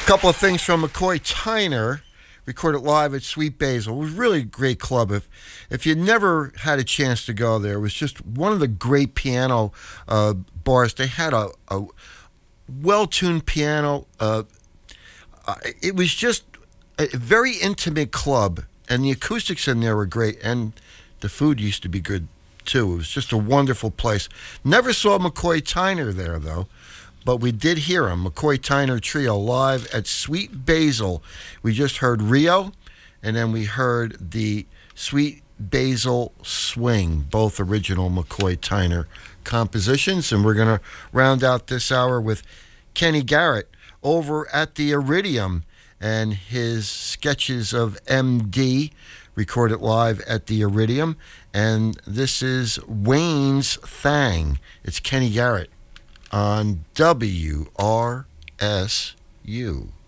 A couple of things from McCoy Tyner, recorded live at Sweet Basil. It was really a great club. If you never had a chance to go there, it was just one of the great piano bars. They had a well-tuned piano. It was just a very intimate club, and the acoustics in there were great, and the food used to be good too. It was just a wonderful place. Never saw McCoy Tyner there, though. But we did hear him, McCoy Tyner Trio, live at Sweet Basil. We just heard Rio, and then we heard the Sweet Basil Swing, both original McCoy Tyner compositions. And we're going to round out this hour with Kenny Garrett over at the Iridium and his sketches of MD, recorded live at the Iridium. And this is Wayne's Thang. It's Kenny Garrett on WRSU.